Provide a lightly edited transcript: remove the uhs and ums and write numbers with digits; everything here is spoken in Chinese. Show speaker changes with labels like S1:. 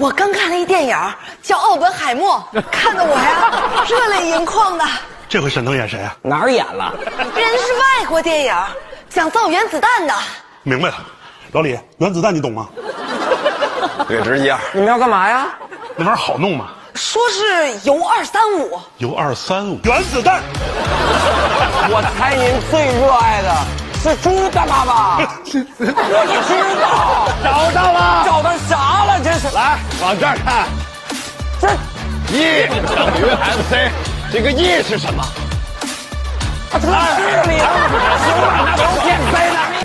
S1: 我刚看了一电影叫《奥本海默》，看得我呀热泪盈眶的。
S2: 这回沈腾演谁啊？
S3: 哪儿演了？
S1: 人是外国电影，讲造原子弹的。
S2: 明白了，老李，原子弹你懂吗？
S4: 略知一二。
S3: 你们要干嘛呀？
S2: 那玩意儿好弄吗？
S1: 说是铀235，
S2: 铀235，原子弹。
S3: 我猜您最热爱的是猪大妈吧？我知道，
S4: 找到了，
S3: 找到啥了？这是
S4: 来往这儿看，
S3: 这
S4: E 等于 MC， 这个 E 是什么？
S3: 这是里啊，那都变飞了。